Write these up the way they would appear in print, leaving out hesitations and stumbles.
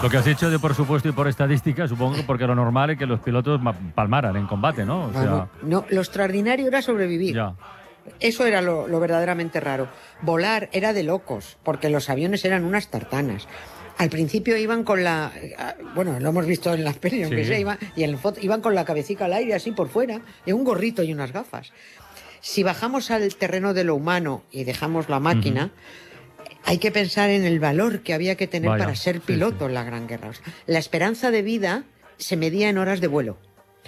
Lo que has dicho de por supuesto y por estadística, supongo que porque lo normal es que los pilotos palmaran en combate, ¿no? O sea, no, lo extraordinario era sobrevivir. ya. Eso era lo verdaderamente raro. Volar era de locos, porque los aviones eran unas tartanas. Al principio iban con la... Bueno, lo hemos visto en las pelis, aunque sea, iban con la cabecita al aire, así por fuera, y un gorrito y unas gafas. Si bajamos al terreno de lo humano y dejamos la máquina... Hay que pensar en el valor que había que tener para ser piloto en la Gran Guerra. O sea, la esperanza de vida se medía en horas de vuelo.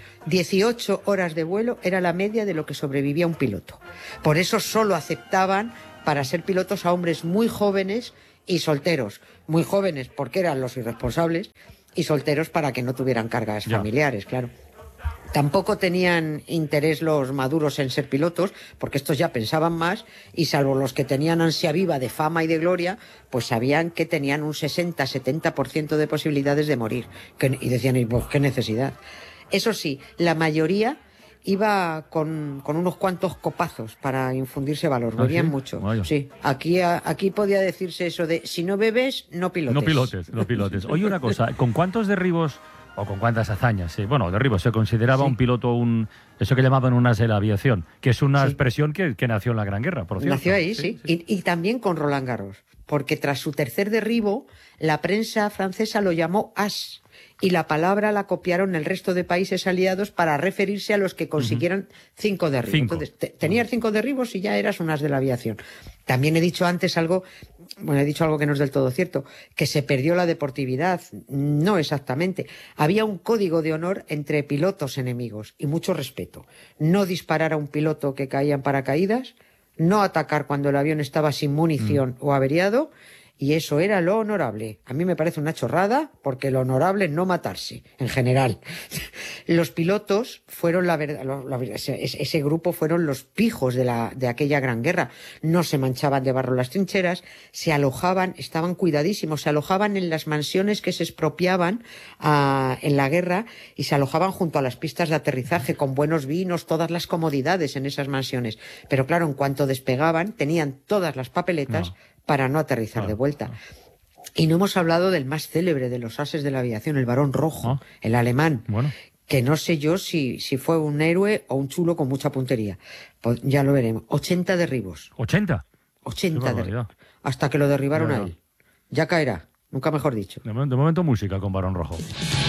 18 horas de vuelo era la media de lo que sobrevivía un piloto. Por eso solo aceptaban para ser pilotos a hombres muy jóvenes y solteros. Muy jóvenes porque eran los irresponsables y solteros para que no tuvieran cargas familiares, claro. Tampoco tenían interés los maduros en ser pilotos, porque estos ya pensaban más, y salvo los que tenían ansia viva de fama y de gloria, pues sabían que tenían un 60-70% de posibilidades de morir. Y decían, pues, ¿qué necesidad? Eso sí, la mayoría iba con unos cuantos copazos para infundirse valor. Bebían mucho. Vaya. Sí, aquí podía decirse eso de, si no bebes, no pilotes. No pilotes. Oye, una cosa, ¿con cuántos derribos... o con cuántas hazañas? Bueno, derribos, se consideraba un piloto eso que llamaban un as de la aviación, que es una expresión que nació en la Gran Guerra, por cierto. Nació ahí, sí. Y también con Roland Garros, porque tras su tercer derribo, la prensa francesa lo llamó as, y la palabra la copiaron el resto de países aliados para referirse a los que consiguieran 5 derribos. Entonces, tenías 5 derribos y ya eras un as de la aviación. También he dicho antes algo que no es del todo cierto, que se perdió la deportividad. No exactamente. Había un código de honor entre pilotos enemigos y mucho respeto. No disparar a un piloto que caía en paracaídas, no atacar cuando el avión estaba sin munición o averiado, y eso era lo honorable. A mí me parece una chorrada, porque lo honorable es no matarse, en general. Los pilotos fueron ese grupo fueron los pijos de aquella gran guerra. No se manchaban de barro las trincheras, se alojaban, estaban cuidadísimos, se alojaban en las mansiones que se expropiaban en la guerra, y se alojaban junto a las pistas de aterrizaje, con buenos vinos, todas las comodidades en esas mansiones. Pero claro, en cuanto despegaban, tenían todas las papeletas para no aterrizar de vuelta. Y no hemos hablado del más célebre de los ases de la aviación, el Barón Rojo, el alemán, que no sé yo si fue un héroe o un chulo con mucha puntería. Pues ya lo veremos. 80 derribos. ¿80? 80 derribos. Hasta que lo derribaron a él. Ya caerá, nunca mejor dicho. De momento música con Barón Rojo.